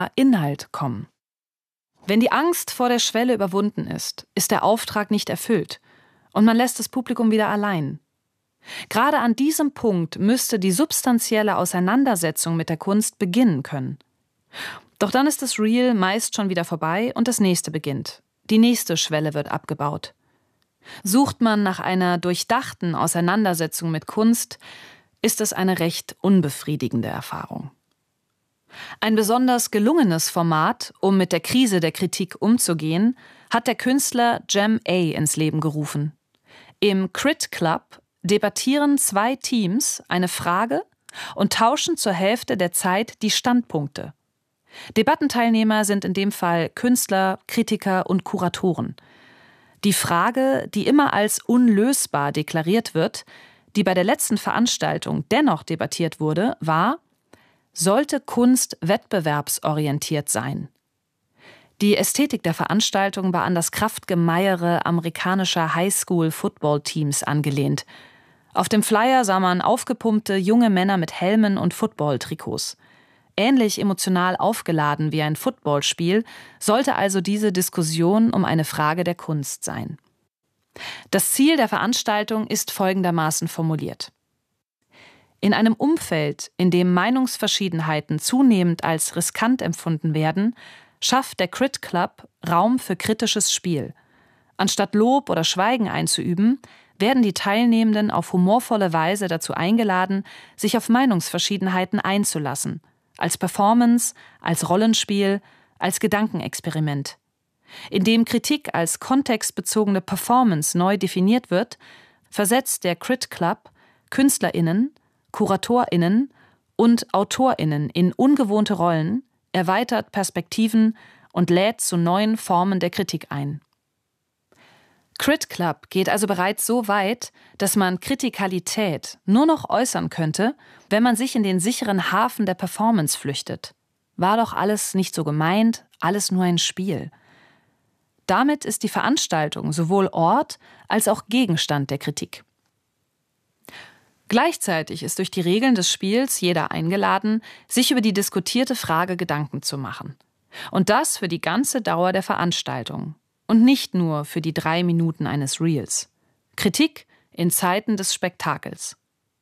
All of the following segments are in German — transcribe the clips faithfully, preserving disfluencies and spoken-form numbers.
Inhalt kommen. Wenn die Angst vor der Schwelle überwunden ist, ist der Auftrag nicht erfüllt und man lässt das Publikum wieder allein. Gerade an diesem Punkt müsste die substanzielle Auseinandersetzung mit der Kunst beginnen können. Doch dann ist das Reel meist schon wieder vorbei und das nächste beginnt. Die nächste Schwelle wird abgebaut. Sucht man nach einer durchdachten Auseinandersetzung mit Kunst, ist es eine recht unbefriedigende Erfahrung. Ein besonders gelungenes Format, um mit der Krise der Kritik umzugehen, hat der Künstler Jam A ins Leben gerufen. Im Crit Club debattieren zwei Teams eine Frage und tauschen zur Hälfte der Zeit die Standpunkte. Debattenteilnehmer sind in dem Fall Künstler, Kritiker und Kuratoren. Die Frage, die immer als unlösbar deklariert wird, die bei der letzten Veranstaltung dennoch debattiert wurde, war: Sollte Kunst wettbewerbsorientiert sein? Die Ästhetik der Veranstaltung war an das Kraftgemeiere amerikanischer Highschool-Football-Teams angelehnt. Auf dem Flyer sah man aufgepumpte junge Männer mit Helmen und Football-Trikots. Ähnlich emotional aufgeladen wie ein Footballspiel sollte also diese Diskussion um eine Frage der Kunst sein. Das Ziel der Veranstaltung ist folgendermaßen formuliert: In einem Umfeld, in dem Meinungsverschiedenheiten zunehmend als riskant empfunden werden, schafft der Crit Club Raum für kritisches Spiel. Anstatt Lob oder Schweigen einzuüben, werden die Teilnehmenden auf humorvolle Weise dazu eingeladen, sich auf Meinungsverschiedenheiten einzulassen, als Performance, als Rollenspiel, als Gedankenexperiment. Indem Kritik als kontextbezogene Performance neu definiert wird, versetzt der Crit Club KünstlerInnen, KuratorInnen und AutorInnen in ungewohnte Rollen, erweitert Perspektiven und lädt zu neuen Formen der Kritik ein. Crit Club geht also bereits so weit, dass man Kritikalität nur noch äußern könnte, wenn man sich in den sicheren Hafen der Performance flüchtet. War doch alles nicht so gemeint, alles nur ein Spiel. Damit ist die Veranstaltung sowohl Ort als auch Gegenstand der Kritik. Gleichzeitig ist durch die Regeln des Spiels jeder eingeladen, sich über die diskutierte Frage Gedanken zu machen. Und das für die ganze Dauer der Veranstaltung. Und nicht nur für die drei Minuten eines Reels. Kritik in Zeiten des Spektakels.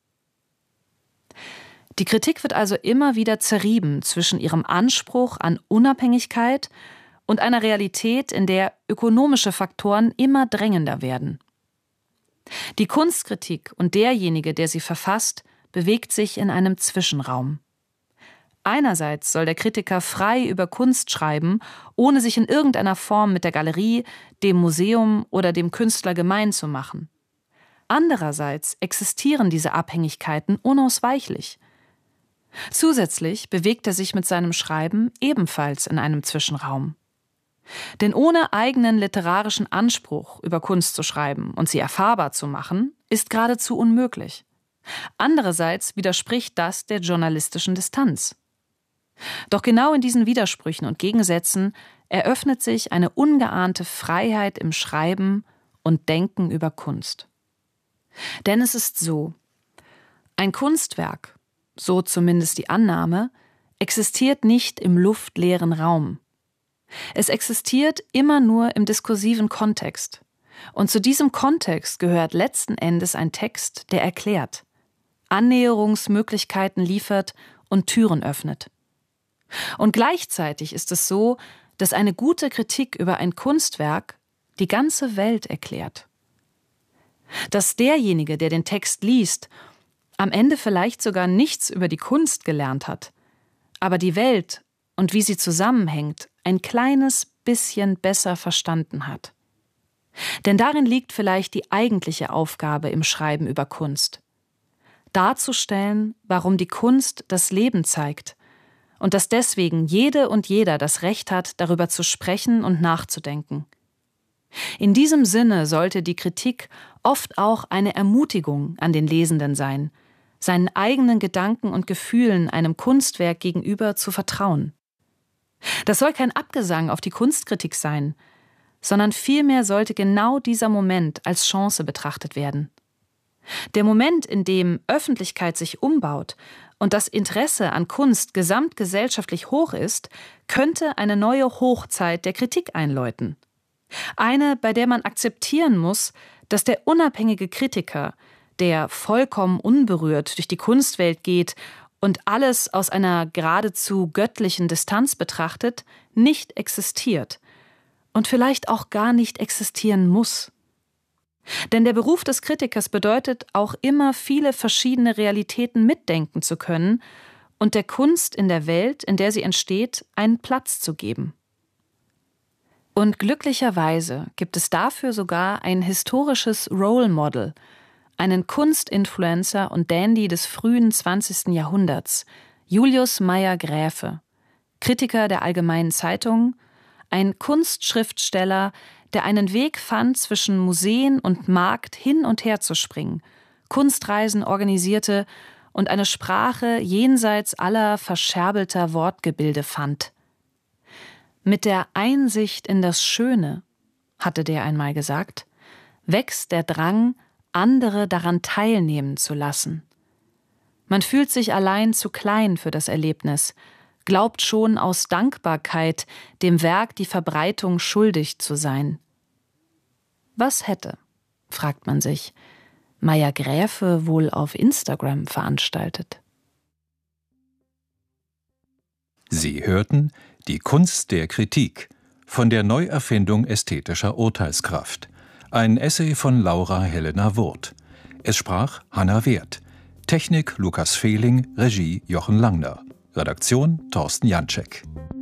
Die Kritik wird also immer wieder zerrieben zwischen ihrem Anspruch an Unabhängigkeit und einer Realität, in der ökonomische Faktoren immer drängender werden. Die Kunstkritik und derjenige, der sie verfasst, bewegt sich in einem Zwischenraum. Einerseits soll der Kritiker frei über Kunst schreiben, ohne sich in irgendeiner Form mit der Galerie, dem Museum oder dem Künstler gemein zu machen. Andererseits existieren diese Abhängigkeiten unausweichlich. Zusätzlich bewegt er sich mit seinem Schreiben ebenfalls in einem Zwischenraum. Denn ohne eigenen literarischen Anspruch, über Kunst zu schreiben und sie erfahrbar zu machen, ist geradezu unmöglich. Andererseits widerspricht das der journalistischen Distanz. Doch genau in diesen Widersprüchen und Gegensätzen eröffnet sich eine ungeahnte Freiheit im Schreiben und Denken über Kunst. Denn es ist so: Ein Kunstwerk, so zumindest die Annahme, existiert nicht im luftleeren Raum. Es existiert immer nur im diskursiven Kontext. Und zu diesem Kontext gehört letzten Endes ein Text, der erklärt, Annäherungsmöglichkeiten liefert und Türen öffnet. Und gleichzeitig ist es so, dass eine gute Kritik über ein Kunstwerk die ganze Welt erklärt. Dass derjenige, der den Text liest, am Ende vielleicht sogar nichts über die Kunst gelernt hat, aber die Welt und wie sie zusammenhängt, ein kleines bisschen besser verstanden hat. Denn darin liegt vielleicht die eigentliche Aufgabe im Schreiben über Kunst. Darzustellen, warum die Kunst das Leben zeigt und dass deswegen jede und jeder das Recht hat, darüber zu sprechen und nachzudenken. In diesem Sinne sollte die Kritik oft auch eine Ermutigung an den Lesenden sein, seinen eigenen Gedanken und Gefühlen einem Kunstwerk gegenüber zu vertrauen. Das soll kein Abgesang auf die Kunstkritik sein, sondern vielmehr sollte genau dieser Moment als Chance betrachtet werden. Der Moment, in dem Öffentlichkeit sich umbaut und das Interesse an Kunst gesamtgesellschaftlich hoch ist, könnte eine neue Hochzeit der Kritik einläuten. Eine, bei der man akzeptieren muss, dass der unabhängige Kritiker, der vollkommen unberührt durch die Kunstwelt geht und alles aus einer geradezu göttlichen Distanz betrachtet, nicht existiert und vielleicht auch gar nicht existieren muss. Denn der Beruf des Kritikers bedeutet auch immer, viele verschiedene Realitäten mitdenken zu können und der Kunst in der Welt, in der sie entsteht, einen Platz zu geben. Und glücklicherweise gibt es dafür sogar ein historisches Role Model, einen Kunstinfluencer und Dandy des frühen zwanzigsten Jahrhunderts, Julius Mayer-Graefe, Kritiker der Allgemeinen Zeitung, ein Kunstschriftsteller, der einen Weg fand, zwischen Museen und Markt hin und her zu springen, Kunstreisen organisierte und eine Sprache jenseits aller verscherbelter Wortgebilde fand. Mit der Einsicht in das Schöne, hatte der einmal gesagt, wächst der Drang, andere daran teilnehmen zu lassen. Man fühlt sich allein zu klein für das Erlebnis, glaubt schon aus Dankbarkeit, dem Werk die Verbreitung schuldig zu sein. Was hätte, fragt man sich, Mayer-Graefe wohl auf Instagram veranstaltet? Sie hörten Die Kunst der Kritik von der Neuerfindung ästhetischer Urteilskraft. Ein Essay von Laura Helena Wurth. Es sprach Hanna Wert. Technik Lukas Fehling, Regie Jochen Langner. Redaktion Thorsten Janczek.